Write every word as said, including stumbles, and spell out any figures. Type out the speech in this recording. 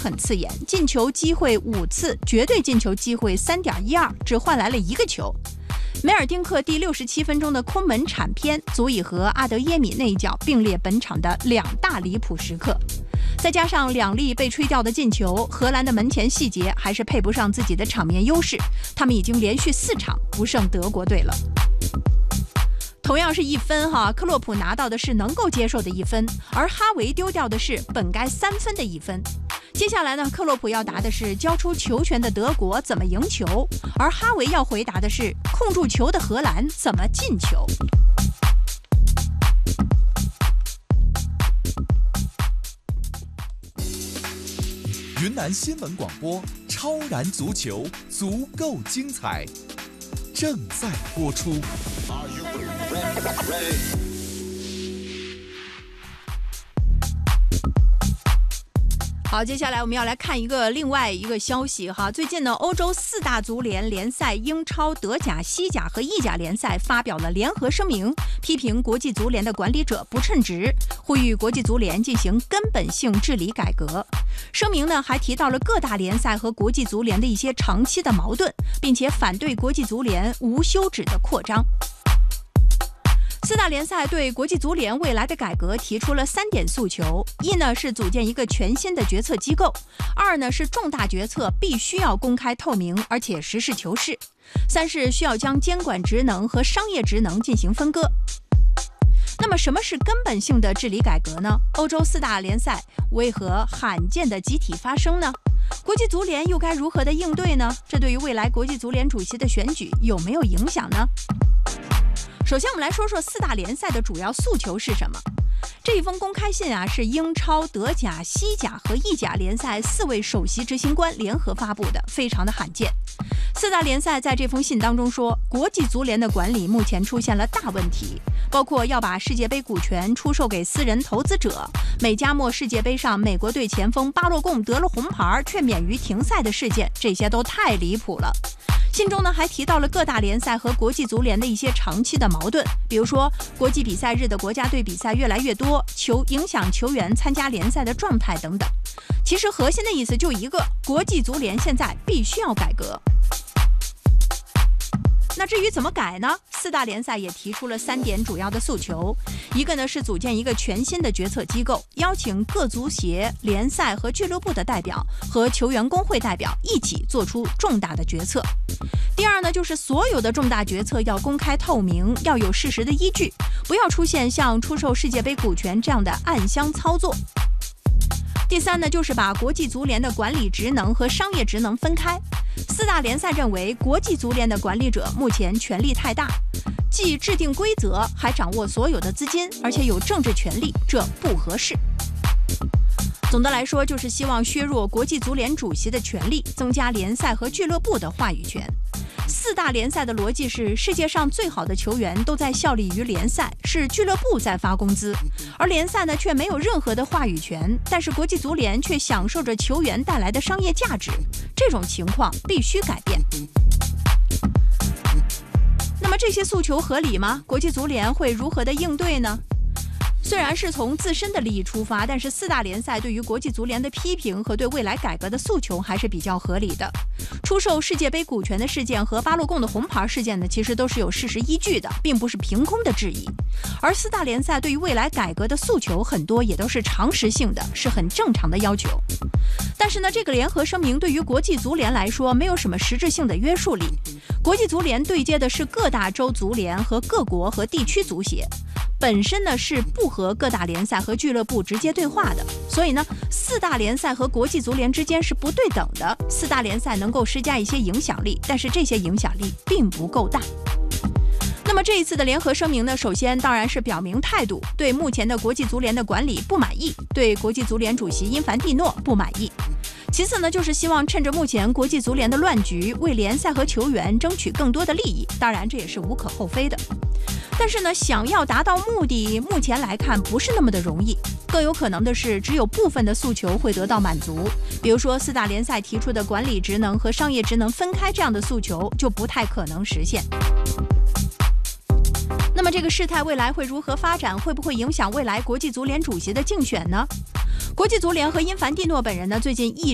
很刺眼，进球机会五次，绝对进球机会 三点一二， 只换来了一个球。梅尔丁克第六十七分钟的空门铲偏，足以和阿德耶米那一脚并列本场的两大离谱时刻。再加上两粒被吹掉的进球，荷兰的门前细节还是配不上自己的场面优势，他们已经连续四场不胜德国队了。同样是一分哈，克洛普拿到的是能够接受的一分，而哈维丢掉的是本该三分的一分。接下来呢，克洛普要答的是交出球权的德国怎么赢球，而哈维要回答的是控住球的荷兰怎么进球。 云南新闻广播《超然足球》足够精彩，正在播出。 好，接下来我们要来看一个另外一个消息哈。最近呢，欧洲四大足联联赛英超、德甲、西甲和意甲联赛发表了联合声明，批评国际足联的管理者不称职，呼吁国际足联进行根本性治理改革。声明呢还提到了各大联赛和国际足联的一些长期的矛盾，并且反对国际足联无休止的扩张。四大联赛对国际足联未来的改革提出了三点诉求：一呢是组建一个全新的决策机构；二呢是重大决策必须要公开透明，而且实事求是；三是需要将监管职能和商业职能进行分割。那么什么是根本性的治理改革呢？欧洲四大联赛为何罕见的集体发声呢？国际足联又该如何的应对呢？这对于未来国际足联主席的选举有没有影响呢？首先我们来说说四大联赛的主要诉求是什么。这一封公开信啊，是英超、德甲、西甲和意甲联赛四位首席执行官联合发布的，非常的罕见。四大联赛在这封信当中说，国际足联的管理目前出现了大问题，包括要把世界杯股权出售给私人投资者，美加墨世界杯上美国队前锋巴洛贡得了红牌却免于停赛的事件，这些都太离谱了。信中呢还提到了各大联赛和国际足联的一些长期的矛盾，比如说国际比赛日的国家队比赛越来越多，球影响球员参加联赛的状态等等。其实核心的意思就一个，国际足联现在必须要改革。那至于怎么改呢？四大联赛也提出了三点主要的诉求。一个呢是组建一个全新的决策机构，邀请各足协、联赛和俱乐部的代表和球员工会代表一起做出重大的决策。第二呢，就是所有的重大决策要公开透明，要有事实的依据，不要出现像出售世界杯股权这样的暗箱操作。第三呢，就是把国际足联的管理职能和商业职能分开。四大联赛认为，国际足联的管理者目前权力太大，既制定规则，还掌握所有的资金，而且有政治权力，这不合适。总的来说，就是希望削弱国际足联主席的权力，增加联赛和俱乐部的话语权。四大联赛的逻辑是，世界上最好的球员都在效力于联赛，是俱乐部在发工资，而联赛呢却没有任何的话语权，但是国际足联却享受着球员带来的商业价值，这种情况必须改变。那么这些诉求合理吗？国际足联会如何的应对呢？虽然是从自身的利益出发，但是四大联赛对于国际足联的批评和对未来改革的诉求还是比较合理的。出售世界杯股权的事件和巴洛贡的红牌事件呢，其实都是有事实依据的，并不是凭空的质疑。而四大联赛对于未来改革的诉求很多也都是常识性的，是很正常的要求。但是呢，这个联合声明对于国际足联来说没有什么实质性的约束力。国际足联对接的是各大洲足联和各国和地区足协，本身呢是不和各大联赛和俱乐部直接对话的，所以呢，四大联赛和国际足联之间是不对等的。四大联赛能够施加一些影响力，但是这些影响力并不够大。那么这一次的联合声明呢，首先当然是表明态度，对目前的国际足联的管理不满意，对国际足联主席因凡蒂诺不满意。其次呢，就是希望趁着目前国际足联的乱局，为联赛和球员争取更多的利益，当然这也是无可厚非的。但是呢，想要达到目的，目前来看不是那么的容易，更有可能的是只有部分的诉求会得到满足。比如说四大联赛提出的管理职能和商业职能分开这样的诉求就不太可能实现。那么这个事态未来会如何发展？会不会影响未来国际足联主席的竞选呢？国际足联和因凡蒂诺本人呢，最近一